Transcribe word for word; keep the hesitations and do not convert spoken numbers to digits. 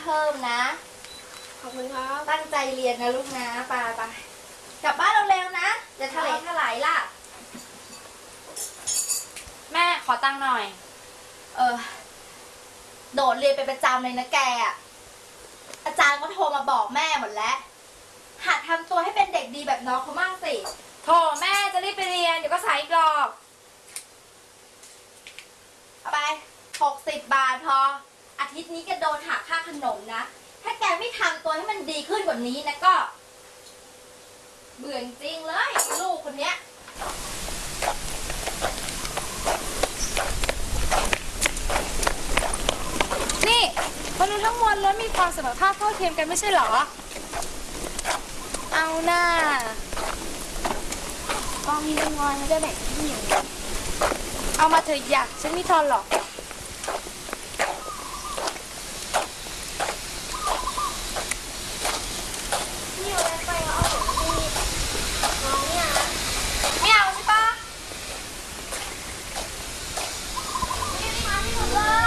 พิ่มนะขอบคุณครับตั้งใจเรียนนะลูกนะไปไปกลับบ้านเร็วๆนะจะทะเลทลายล่ะแม่ขอตังค์หน่อยเออโดดเรียนไปประจำเลยนะแกอ่ะอาจารย์ก็โทรมาบอกแม่หมดแล้วหัดทำตัวให้เป็นเด็กดีแบบน้องเขามั่งสิโถแม่จะรีบไปเรียนเดี๋ยวก็สายอีกรอบเอาไปหกสิบบาทพออาทิตย์นี้แกโดนหักค่าขนมนะถ้าแกไม่ทำตัวให้มันดีขึ้นกว่านี้นะก็เบื่อจริงเลยลูกคนเนี้ยนี่มนุษย์ทั้งมวลล้วนมีความเสมอภาคเท่าเทียมกันไม่ใช่เหรอเอาหน้าก็มีจำนวนจะแบ่งที่อยู่เอามาเถอะอยากฉันไม่ทอนหรอก